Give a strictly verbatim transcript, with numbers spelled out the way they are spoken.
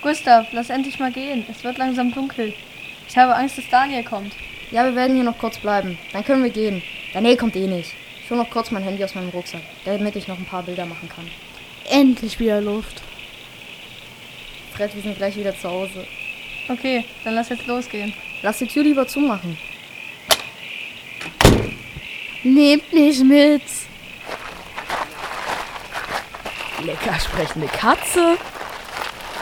Gustav, lass endlich mal gehen. Es wird langsam dunkel. Ich habe Angst, dass Daniel kommt. Ja, wir werden hier noch kurz bleiben. Dann können wir gehen. Daniel kommt eh nicht. Ich hole noch kurz mein Handy aus meinem Rucksack, damit ich noch ein paar Bilder machen kann. Endlich wieder Luft. Fred, wir sind gleich wieder zu Hause. Okay, dann lass jetzt losgehen. Lass die Tür lieber zumachen. Nehmt mich mit. Lecker sprechende Katze.